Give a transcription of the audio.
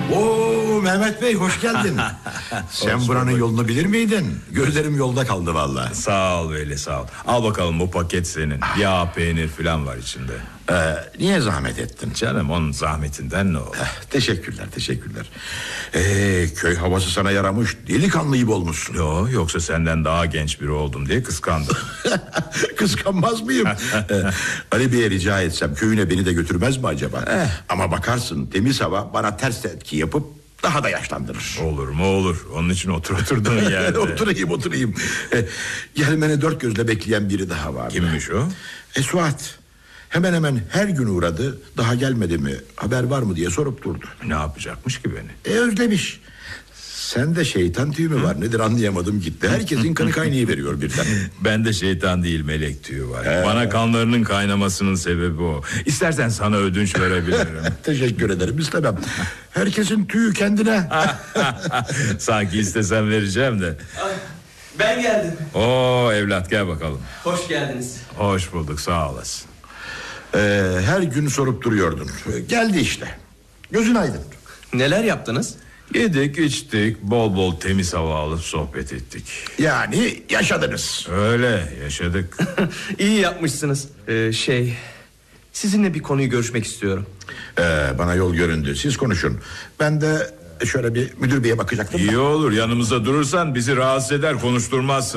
Oo Mehmet Bey, hoş geldin. Sen buranın yolunu bilir miydin? Gözlerim yolda kaldı vallahi. Sağ ol Veli, sağ ol. Al bakalım, bu paket senin. Yağ, peynir falan var içinde. Niye zahmet ettin? Canım, onun zahmetinden ne olur? Teşekkürler. Köy havası sana yaramış, delikanlı gibi olmuşsun. Yoksa senden daha genç biri oldum diye kıskandım. Kıskanmaz mıyım? Ali Bey'e rica etsem köyüne beni de götürmez mi acaba? Ama bakarsın temiz hava bana ters etki yapıp daha da yaşlandırır. Olur mu olur. Onun için oturduğun yerde. Oturayım. Gelmeni dört gözle bekleyen biri daha var. Kimmiş o? Suat. Hemen her gün uğradı. Daha gelmedi mi, haber var mı diye sorup durdu. Ne yapacakmış ki beni? Özlemiş. Sen de şeytan tüyü mü var nedir anlayamadım gitti. Herkesin kanı kaynayı veriyor birden. Ben de şeytan değil, melek tüyü var. Bana kanlarının kaynamasının sebebi o. İstersen sana ödünç verebilirim. Teşekkür ederim, istemem. Herkesin tüyü kendine. Sanki istesem vereceğim de. Ben geldim. Oo evlat, gel bakalım. Hoş geldiniz. Hoş bulduk, sağ olasın. Her gün sorup duruyordun. Geldi işte. Gözün aydın. Neler yaptınız? Yedik, içtik, bol bol temiz hava alıp sohbet ettik. Yani yaşadınız. Öyle, yaşadık. İyi yapmışsınız. Sizinle bir konuyu görüşmek istiyorum. Bana yol göründü, siz konuşun. Ben de şöyle bir müdür beye bakacaktım. İyi olur, yanımızda durursan bizi rahatsız eder, konuşturmazsın.